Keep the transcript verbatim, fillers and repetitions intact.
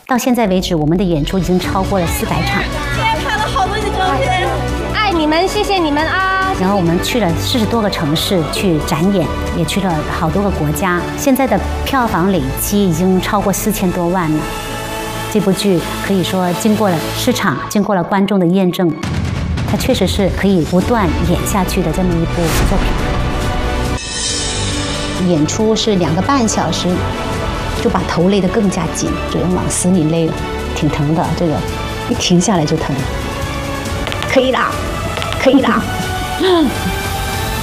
到现在为止，我们的演出已经超过了四百场。 今天拍了好多的照片，爱你们，谢谢你们啊！ 然后我们去了四十多个城市去展演，也去了好多个国家。现在的票房累积已经超过四千多万了。这部剧可以说经过了市场，经过了观众的验证，它确实是可以不断演下去的这么一部作品。演出是两个半小时，就把头勒得更加紧，主人往死里勒了，挺疼的。这个一停下来就疼。可以啦，可以啦。